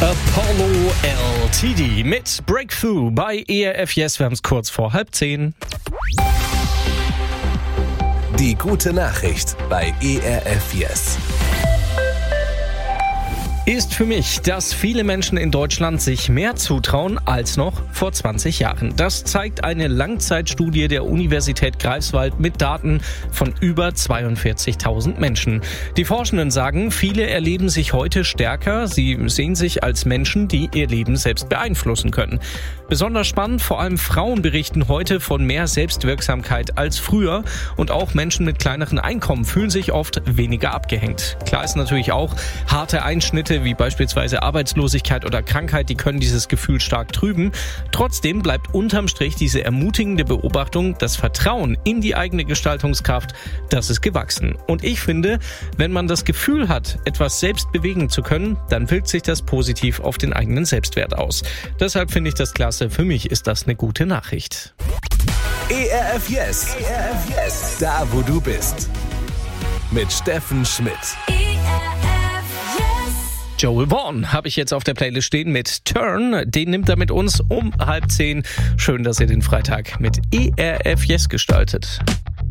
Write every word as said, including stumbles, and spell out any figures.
Apollo L T D mit Breakthrough bei E R F Yes. Wir haben es kurz vor halb zehn. Die gute Nachricht bei E R F Yes ist für mich, dass viele Menschen in Deutschland sich mehr zutrauen als noch vor zwanzig Jahren. Das zeigt eine Langzeitstudie der Universität Greifswald mit Daten von über zweiundvierzigtausend Menschen. Die Forschenden sagen, viele erleben sich heute stärker. Sie sehen sich als Menschen, die ihr Leben selbst beeinflussen können. Besonders spannend, vor allem Frauen berichten heute von mehr Selbstwirksamkeit als früher. Und auch Menschen mit kleineren Einkommen fühlen sich oft weniger abgehängt. Klar ist natürlich auch, harte Einschnitte wie beispielsweise Arbeitslosigkeit oder Krankheit, die können dieses Gefühl stark trüben. Trotzdem bleibt unterm Strich diese ermutigende Beobachtung, das Vertrauen in die eigene Gestaltungskraft, das ist gewachsen. Und ich finde, wenn man das Gefühl hat, etwas selbst bewegen zu können, dann wirkt sich das positiv auf den eigenen Selbstwert aus. Deshalb finde ich das klasse. Für mich ist das eine gute Nachricht. E R F Yes, E R F Yes, da wo du bist. Mit Steffen Schmidt. Joel Vaughan habe ich jetzt auf der Playlist stehen mit Turn. Den nimmt er mit uns um halb zehn. Schön, dass ihr den Freitag mit E R F Yes gestaltet.